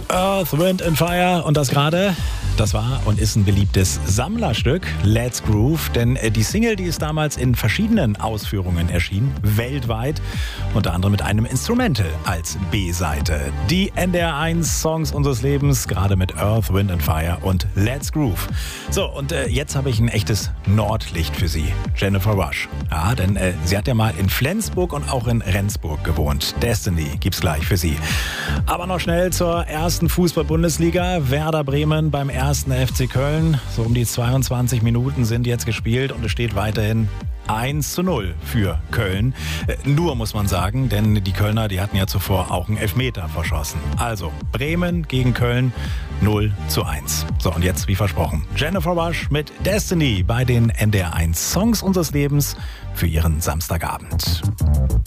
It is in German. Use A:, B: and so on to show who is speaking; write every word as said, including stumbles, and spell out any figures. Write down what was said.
A: Earth, Wind and Fire und das gerade, das war und ist ein beliebtes Sammlerstück, Let's Groove, denn die Single, die ist damals in verschiedenen Ausführungen erschienen, weltweit, unter anderem mit einem Instrumental als B-Seite. Die N D R eins Songs unseres Lebens, gerade mit Earth, Wind and Fire und Let's Groove. So, und äh, jetzt habe ich ein echtes Nordlicht für Sie, Jennifer Rush. Ja, denn äh, sie hat ja mal in Flensburg und auch in Rendsburg gewohnt. Destiny gibt's gleich für Sie. Aber noch schnell zur ersten Fußball-Bundesliga. Werder Bremen beim ersten F C Köln. So um die zweiundzwanzig Minuten sind jetzt gespielt und es steht weiterhin eins zu null für Köln. Äh, nur muss man sagen, denn die Kölner, die hatten ja zuvor auch einen Elfmeter verschossen. Also Bremen gegen Köln null zu eins. So, und jetzt wie versprochen, Jennifer Rush mit Destiny bei den N D R eins Songs unseres Lebens für Ihren Samstagabend.